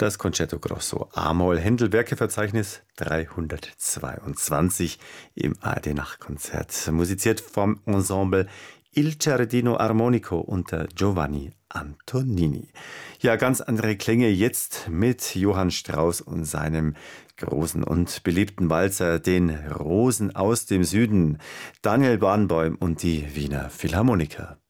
Das Concerto Grosso A-Moll, Händel Werkeverzeichnis 322 im ARD-Nachtkonzert. Musiziert vom Ensemble Il Giardino Armonico unter Giovanni Antonini. Ja, ganz andere Klänge jetzt mit Johann Strauss und seinem großen und beliebten Walzer, den Rosen aus dem Süden. Daniel Barenboim und die Wiener Philharmoniker.